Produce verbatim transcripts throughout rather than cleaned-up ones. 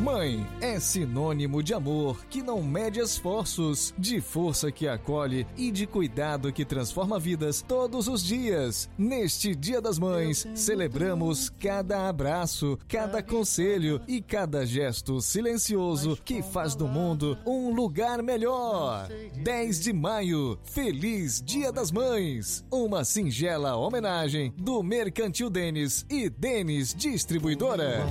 Mãe é sinônimo de amor que não mede esforços, de força que acolhe e de cuidado que transforma vidas todos os dias. Neste Dia das Mães, celebramos cada abraço, cada conselho e cada gesto silencioso que faz do mundo um lugar melhor. dez de maio, feliz Dia das Mães! Uma singela homenagem do Mercantil Denis e Denis Distribuidora.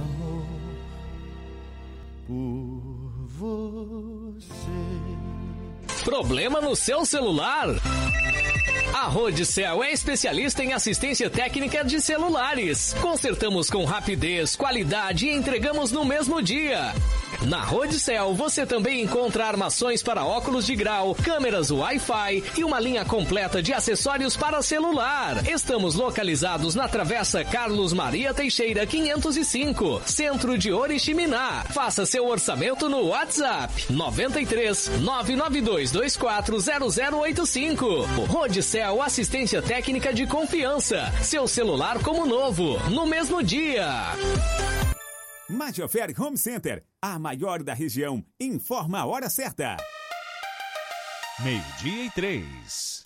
Por você. Problema no seu celular? A Rodicel é especialista em assistência técnica de celulares. Consertamos com rapidez, qualidade e entregamos no mesmo dia. Na Rodicel você também encontra armações para óculos de grau, câmeras Wi-Fi e uma linha completa de acessórios para celular. Estamos localizados na Travessa Carlos Maria Teixeira quinhentos e cinco, Centro de Oriximiná. Faça seu orçamento no WhatsApp nove três nove nove dois dois quatro zero zero oito cinco. Rodicel Assistência Técnica de Confiança. Seu celular como novo, no mesmo dia. Majoferi Home Center, a maior da região, informa a hora certa. Meio-dia e três.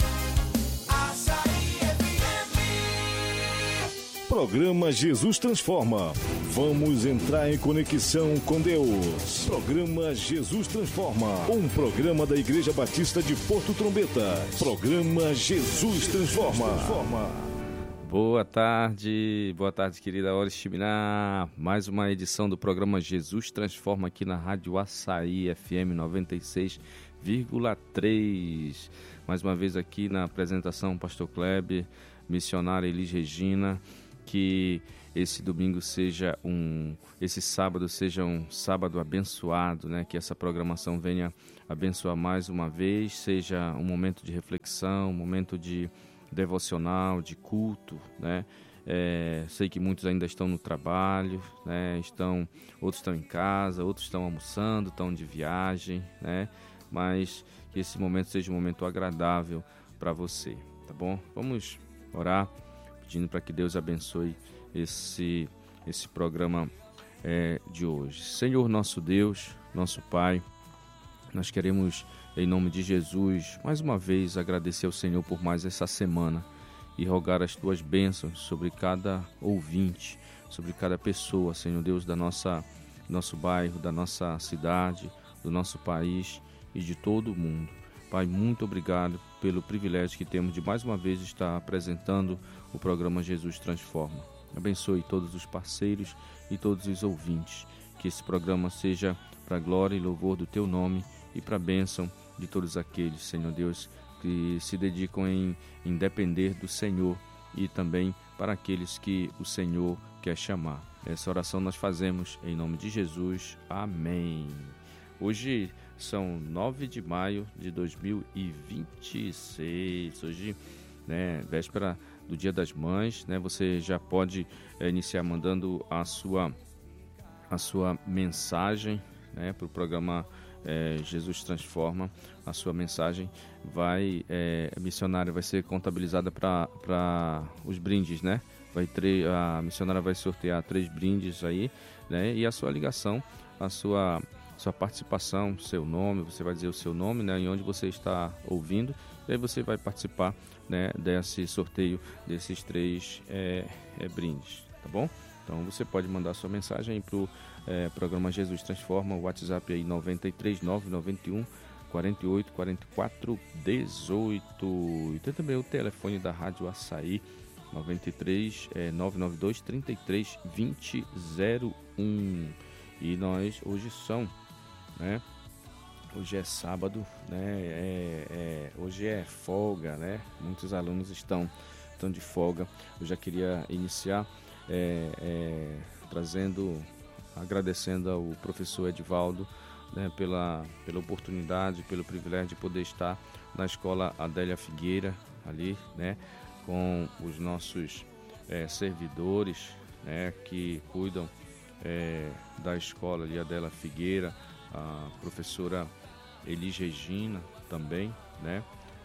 Programa Jesus Transforma. Vamos entrar em conexão com Deus. Programa Jesus Transforma. Um programa da Igreja Batista de Porto Trombetas. Programa Jesus Transforma. Boa tarde, boa tarde, querida Oriximiná. Mais uma edição do programa Jesus Transforma aqui na Rádio Açaí F M noventa e seis vírgula três. Mais uma vez aqui na apresentação Pastor Kleber, missionária Elis Regina. Que esse domingo seja um, esse sábado seja um sábado abençoado, né? Que essa programação venha abençoar mais uma vez, seja um momento de reflexão, um momento de devocional, de culto, né? É, sei que muitos ainda estão no trabalho, né? Estão, outros estão em casa, outros estão almoçando, estão de viagem, né? Mas que esse momento seja um momento agradável para você, tá bom? Vamos orar, pedindo para que Deus abençoe esse, esse programa é, de hoje. Senhor nosso Deus, nosso Pai, nós queremos, em nome de Jesus, mais uma vez agradecer ao Senhor por mais essa semana e rogar as Tuas bênçãos sobre cada ouvinte, sobre cada pessoa, Senhor Deus, da nossa, nosso bairro, da nossa cidade, do nosso país e de todo o mundo. Pai, muito obrigado pelo privilégio que temos de mais uma vez estar apresentando o programa Jesus Transforma. Abençoe todos os parceiros e todos os ouvintes. Que esse programa seja para a glória e louvor do Teu nome e para a bênção de todos aqueles, Senhor Deus, que se dedicam em, em depender do Senhor e também para aqueles que o Senhor quer chamar. Essa oração nós fazemos em nome de Jesus. Amém. Hoje são nove de maio de dois mil e vinte e seis, hoje, né, véspera do Dia das Mães, né, você já pode é, iniciar mandando a sua, a sua mensagem, né, para o programa é, Jesus Transforma. A sua mensagem vai, é, a missionária vai ser contabilizada para os brindes, né, vai ter, a missionária vai sortear três brindes aí, né, e a sua ligação, a sua... sua participação, seu nome, você vai dizer o seu nome, né, e onde você está ouvindo, e aí você vai participar, né, desse sorteio desses três é, é, brindes, tá bom? Então você pode mandar sua mensagem para o é, programa Jesus Transforma, o WhatsApp aí nove três nove nove um quatro oito quatro quatro um oito, e tem também o telefone da Rádio Açaí nove três nove nove dois três três dois zero zero um. E nós hoje são, né? Hoje é sábado, né? É, é, hoje é folga, né? Muitos alunos estão, estão de folga. Eu já queria iniciar é, é, trazendo, agradecendo ao professor Edivaldo, né? Pela, pela oportunidade, pelo privilégio de poder estar na escola Adélia Figueira, ali, né? Com os nossos é, servidores, né? Que cuidam É, da escola ali, Adélia Figueira, a professora Elis Regina também, né?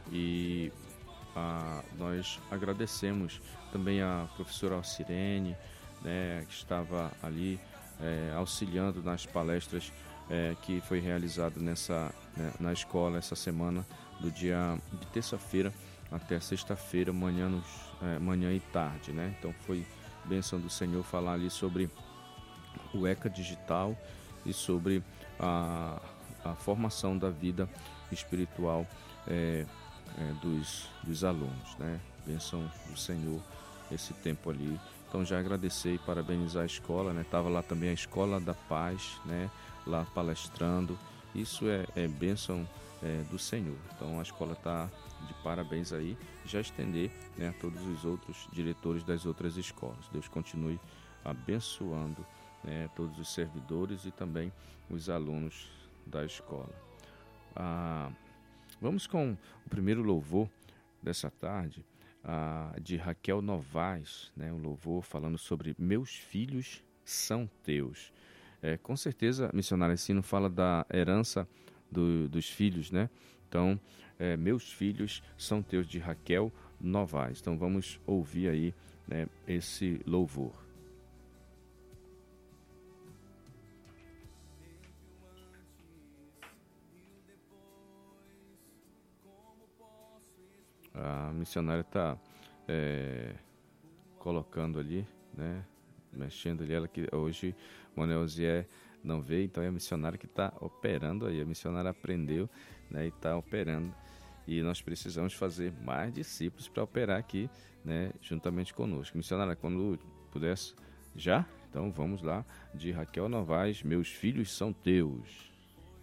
E a, nós agradecemos também a professora Alcirene, né, que estava ali é, auxiliando nas palestras é, que foi realizado nessa, né, na escola essa semana, do dia de terça-feira até sexta-feira, manhã, nos, é, manhã e tarde, né? Então foi bênção do Senhor falar ali sobre o ECA digital e sobre a, a formação da vida espiritual é, é, dos, dos alunos, né? Bênção do Senhor esse tempo ali. Então já agradecer e parabenizar a escola, né? Estava lá também a Escola da Paz, né? Lá palestrando. Isso é, é bênção é, do Senhor. Então a escola está de parabéns aí. Já estender, né, a todos os outros diretores das outras escolas. Deus continue abençoando, né, todos os servidores e também os alunos da escola. Ah, vamos com o primeiro louvor dessa tarde. Ah, de Raquel Novaes, né, um louvor falando sobre meus filhos são teus. É, com certeza, missionário Ensino fala da herança do, dos filhos, né? Então, é, meus filhos são teus, de Raquel Novaes. Então, vamos ouvir aí, né, esse louvor. A missionária está é, colocando ali, né, mexendo ali, ela que hoje o Manelzier não veio, então é a missionária que está operando aí, a missionária aprendeu, né, e está operando, e nós precisamos fazer mais discípulos para operar aqui, né, juntamente conosco. Missionária, quando pudesse, já? Então vamos lá, de Raquel Novaes, meus filhos são teus.